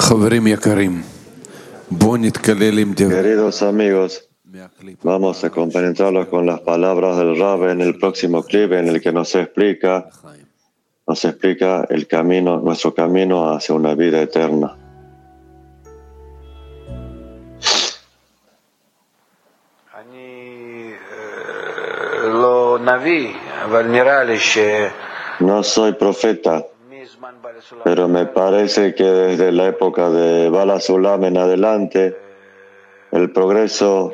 Queridos amigos, vamos a compenetrarlos con las palabras del Rab en el próximo clip en el que nos explica el camino, nuestro camino hacia una vida eterna. No soy profeta, pero me parece que desde la época de Bala Sulam en adelante, el progreso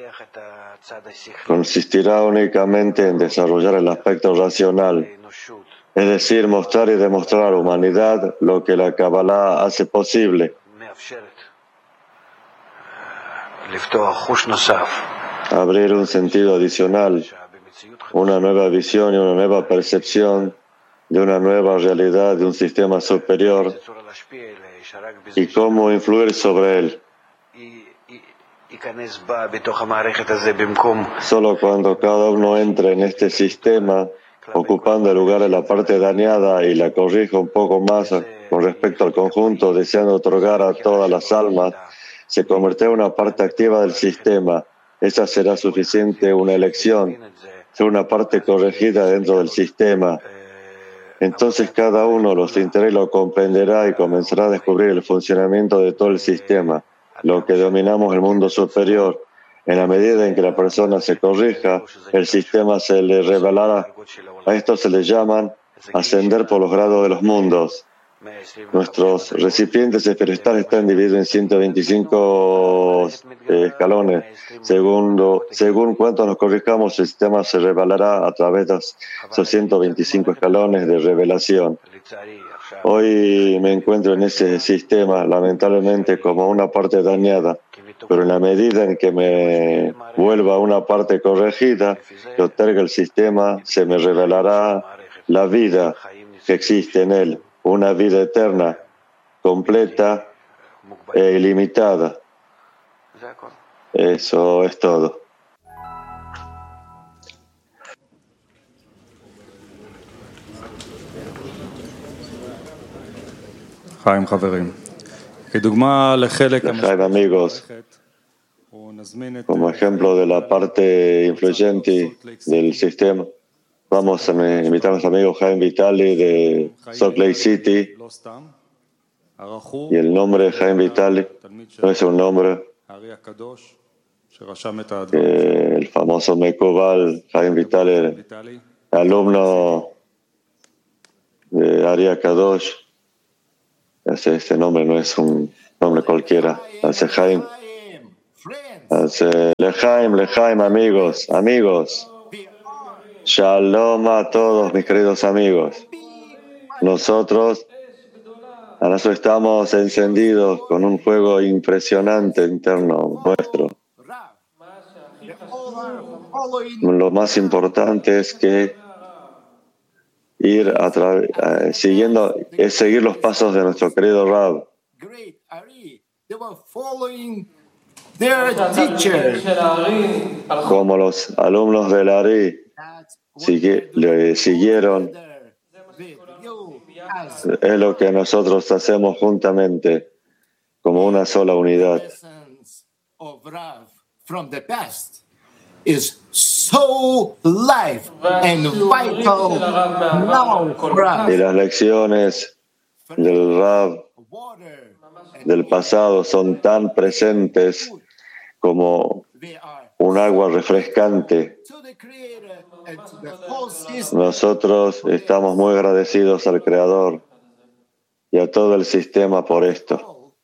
consistirá únicamente en desarrollar el aspecto racional, es decir, mostrar y demostrar a la humanidad lo que la Kabbalah hace posible. Abrir un sentido adicional, una nueva visión y una nueva percepción de una nueva realidad, de un sistema superior y cómo influir sobre él. Solo cuando cada uno entre en este sistema, ocupando el lugar de la parte dañada y la corrija un poco más con respecto al conjunto, deseando otorgar a todas las almas, se convertirá en una parte activa del sistema. Esa será suficiente una elección, ser una parte corregida dentro del sistema. Entonces cada uno los integra y lo comprenderá y comenzará a descubrir el funcionamiento de todo el sistema, lo que denominamos el mundo superior. En la medida en que la persona se corrija, el sistema se le revelará. A esto se le llaman ascender por los grados de los mundos. Nuestros recipientes espirituales están divididos en 125 escalones. Según cuánto nos corrijamos, el sistema se revelará a través de esos 125 escalones de revelación. Hoy me encuentro en ese sistema, lamentablemente, como una parte dañada, pero en la medida en que me vuelva una parte corregida, que otorga el sistema, se me revelará la vida que existe en él, una vida eterna, completa e ilimitada. Eso es todo. Jaime, amigos, como ejemplo de la parte influyente del sistema, vamos a invitar a nuestro amigo Jaime Vitali de Salt Lake City. Y el nombre de Jaime Vitali no es un nombre que el famoso Mekubal Jaime Vitali, alumno de Ari Kadosh. Este nombre no es un nombre cualquiera. Hace Jaime. Hace Lejaim, amigos. Shalom a todos, mis queridos amigos. Nosotros estamos encendidos con un fuego impresionante interno nuestro. Lo más importante es que seguir los pasos de nuestro querido Rab. Como los alumnos del Ari le siguieron, es lo que nosotros hacemos juntamente, como una sola unidad. Is so live and vital now for us. Y las lecciones del Rab del pasado son tan presentes como un agua refrescante. Nosotros estamos muy agradecidos al Creador y a todo el sistema por esto.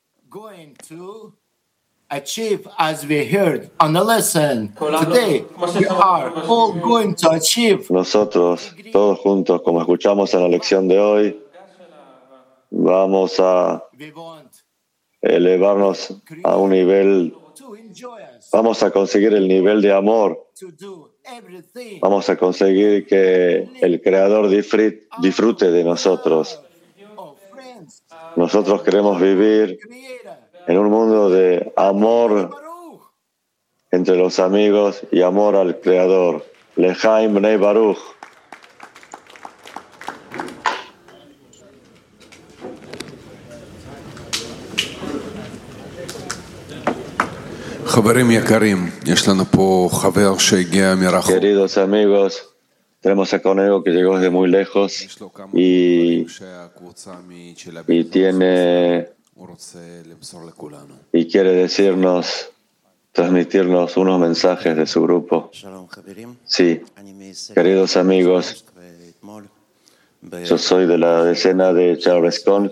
Achieve, as we heard on the lesson today, we are all going to achieve. Nosotros, todos juntos, como escuchamos en la lección de hoy, vamos a elevarnos a un nivel, vamos a conseguir el nivel de amor, vamos a conseguir que el Creador disfrute de nosotros. Nosotros queremos vivir en un mundo de amor entre los amigos y amor al Creador. Lejaim Bnei Baruch. Queridos amigos, tenemos acá un amigo que llegó desde muy lejos y quiere transmitirnos unos mensajes de su grupo. Sí, queridos amigos, yo soy de la decena de Charles Con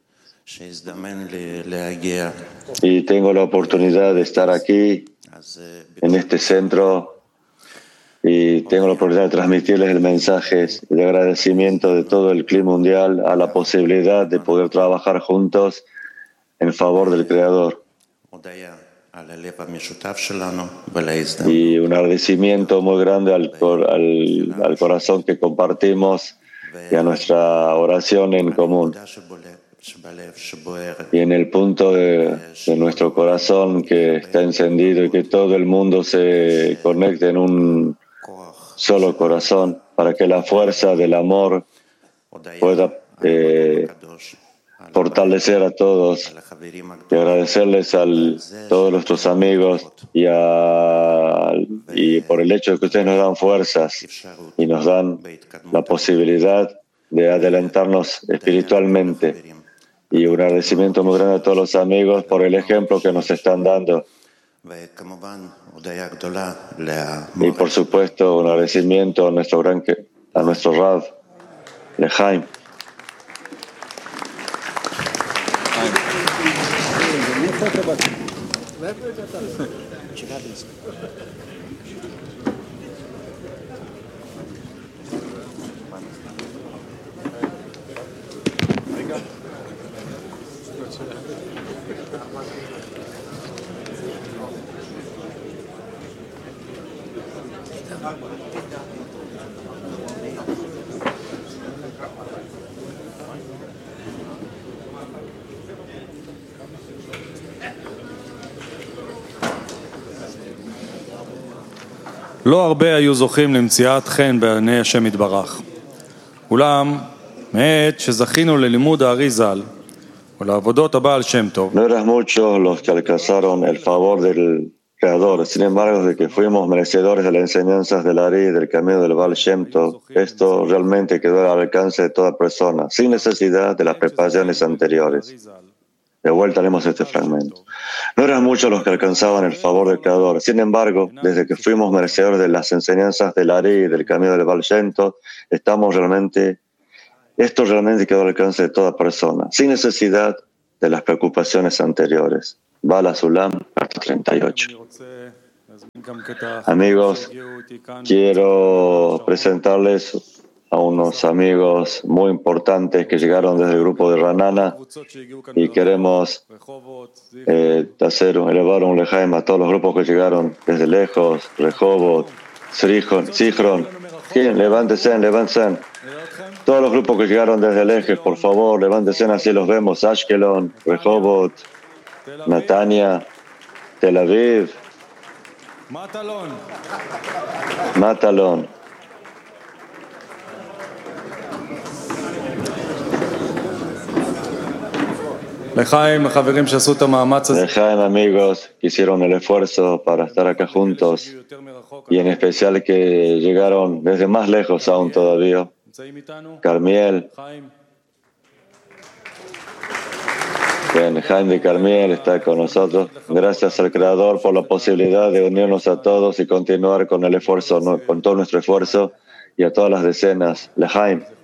y tengo la oportunidad de estar aquí en este centro y tengo la oportunidad de transmitirles el mensaje de agradecimiento de todo el clima mundial a la posibilidad de poder trabajar juntos en favor del Creador. Y un agradecimiento muy grande al corazón que compartimos y a nuestra oración en común. Y en el punto de nuestro corazón que está encendido y que todo el mundo se conecte en un solo corazón para que la fuerza del amor pueda fortalecer a todos y agradecerles a todos nuestros amigos y por el hecho de que ustedes nos dan fuerzas y nos dan la posibilidad de adelantarnos espiritualmente. Y un agradecimiento muy grande a todos los amigos por el ejemplo que nos están dando. Y por supuesto, un agradecimiento a nuestro Rav, Lejaim. לא הרבה היו זוכים למציאת חן בעיני השם יתברך. אולם, מעת שזכינו ללימוד הארי ז"ל ולעבודות הבעל שם טוב, No eran muchos los que alcanzaron el favor del Creador. Sin embargo, de que fuimos merecedores de las enseñanzas del Ari y del camino del Baal Shem Tov, esto realmente quedó al alcance de toda persona, sin necesidad de las preparaciones anteriores. De vuelta leemos este fragmento. No eran muchos los que alcanzaban el favor del Creador. Sin embargo, desde que fuimos merecedores de las enseñanzas del Ari y del camino del Baal Shem Tov, esto realmente quedó al alcance de toda persona, sin necesidad de las preocupaciones anteriores. Bala Sulam, carta 38. Amigos, quiero presentarles a unos amigos muy importantes que llegaron desde el grupo de Ranana y queremos elevar un lejaim a todos los grupos que llegaron desde lejos, Rehovot, Sichron. ¿Quién? Levántense. Todos los grupos que llegaron desde el eje, por favor, levántense, así los vemos. Ashkelon, Rehovot, Natania, Tel Aviv, Matalon. לחיים, החברים שעשו את המאמץ הזה. Lejaim, amigos, que hicieron el esfuerzo para estar acá juntos y en especial que llegaron desde más lejos aún todavía. Carmiel. Bien, Jaime de Carmiel está con nosotros. Gracias al Creador por la posibilidad de unirnos a todos y continuar con el esfuerzo, con todo nuestro esfuerzo y a todas las decenas. Lejaim.